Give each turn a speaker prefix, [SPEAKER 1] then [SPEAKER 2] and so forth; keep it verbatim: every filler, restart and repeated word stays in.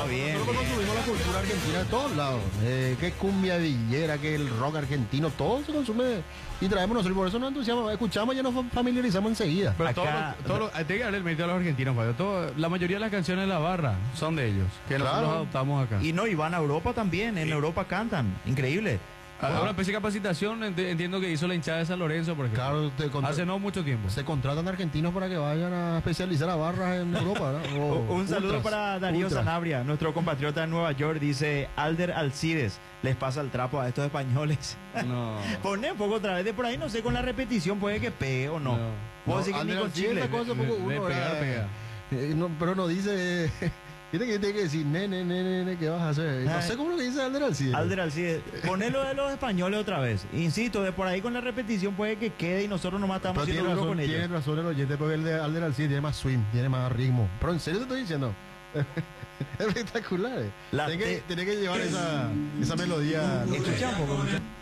[SPEAKER 1] bien.
[SPEAKER 2] Nosotros consumimos la cultura argentina de todos lados. Eh, que cumbia villera, que el rock argentino, todo se consume y traemos nosotros. Por eso nos entusiasmamos, escuchamos y ya nos familiarizamos enseguida.
[SPEAKER 3] Pero
[SPEAKER 1] Acá-
[SPEAKER 3] todo lo- todo lo- hay que darle el mérito a los argentinos, Fabio. Todo- la mayoría de las canciones de la barra son de ellos, que
[SPEAKER 2] Claro.
[SPEAKER 3] nosotros adoptamos acá.
[SPEAKER 1] Y no, y van a Europa también, en Europa cantan, increíble.
[SPEAKER 3] Ah, una especie de capacitación ent- entiendo que hizo la hinchada de San Lorenzo, por ejemplo.
[SPEAKER 2] Claro, te contra-
[SPEAKER 3] Hace no mucho tiempo.
[SPEAKER 2] se contratan argentinos para que vayan a especializar a barras en Europa, ¿verdad? O
[SPEAKER 1] Un saludo
[SPEAKER 2] ultras,
[SPEAKER 1] para Darío
[SPEAKER 2] ultras.
[SPEAKER 1] Sanabria, nuestro compatriota en Nueva York, dice Alder Alcides, les pasa el trapo a estos españoles.
[SPEAKER 3] No.
[SPEAKER 1] Pone un poco otra vez de por ahí, no sé, con la repetición puede que pegue o no.
[SPEAKER 3] No.
[SPEAKER 1] Puedo
[SPEAKER 2] No,
[SPEAKER 1] decir que ni
[SPEAKER 2] Alder
[SPEAKER 1] con
[SPEAKER 2] Alcides
[SPEAKER 1] chicle.
[SPEAKER 2] la cosa,
[SPEAKER 3] de-
[SPEAKER 2] poco
[SPEAKER 3] de
[SPEAKER 2] uno,
[SPEAKER 3] pegar,
[SPEAKER 2] ¿verdad?
[SPEAKER 3] pega.
[SPEAKER 2] Eh, no, pero no dice. Viste que tiene que decir, nene, nene, nene, ¿qué vas a hacer? No
[SPEAKER 1] Ay.
[SPEAKER 2] sé cómo lo que dice Alder Alcides.
[SPEAKER 1] Alder Alcides, ponelo de los españoles otra vez. Insisto, de por ahí con la repetición puede que quede y nosotros nomás estamos
[SPEAKER 2] Pero
[SPEAKER 1] haciendo
[SPEAKER 2] tiene
[SPEAKER 1] duro
[SPEAKER 2] razón,
[SPEAKER 1] con
[SPEAKER 2] tiene
[SPEAKER 1] ellos.
[SPEAKER 2] razón el oyente, porque el de Alder Alcides tiene más swing, tiene más ritmo. Pero en serio te estoy diciendo. Espectacular. eh.
[SPEAKER 1] La
[SPEAKER 2] Tiene que,
[SPEAKER 1] te-
[SPEAKER 2] tiene que llevar esa, esa melodía.
[SPEAKER 1] Escucha un poco, escucha.